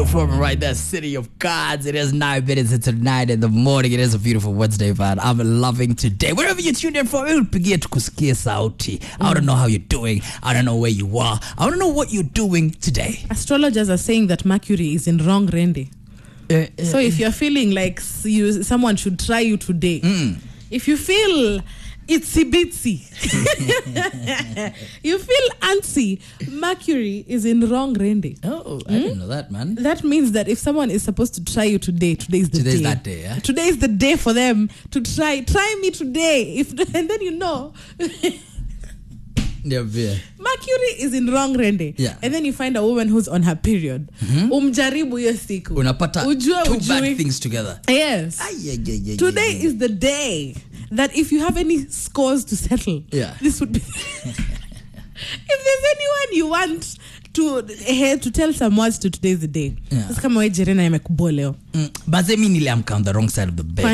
Uniform right there, City of Gods. It is 9 minutes into 9 in the morning. It is a beautiful Wednesday, man. I'm loving today. Wherever you tuned in from, pigia tukusikie sauti. I don't know how you're doing. I don't know where you are. I don't know what you're doing today. Astrologers are saying that Mercury is in wrong rende. So if you're feeling like someone should try you today, if you feel itsy bitsy, you feel antsy, Mercury is in wrong rende. Oh, I didn't know that, man. That means that if someone is supposed to try you today, today's Today's that day, yeah? Today is the day for them to try me today. And then you know. Yeah. Mercury is in wrong rende. Yeah. And then you find a woman who's on her period. Umjaribu hiyo siku. Unapata two bad things together. Yes. Today is the day that if you have any scores to settle, this would be. If there's anyone you want to tell some words to, today's the day. Sasa kama wewe Jerena imekuboleo. Baze mimi niliamka on the wrong side of the bed.